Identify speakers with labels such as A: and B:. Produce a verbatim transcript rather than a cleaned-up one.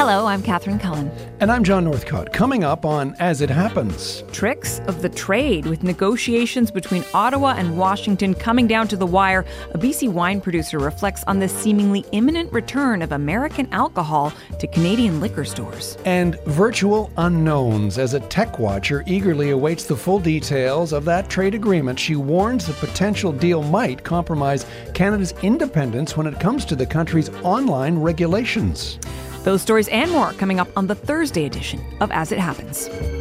A: Hello, I'm Catherine Cullen.
B: And I'm John Northcott. Coming up on As It Happens.
A: Tricks of the trade. With negotiations between Ottawa and Washington coming down to the wire, a B C wine producer reflects on the seemingly imminent return of American alcohol to Canadian liquor stores.
B: And virtual unknowns as a tech watcher eagerly awaits the full details of that trade agreement. She warns the potential deal might compromise Canada's independence when it comes to the country's online regulations.
A: Those stories and more coming up on the Thursday edition of As It Happens.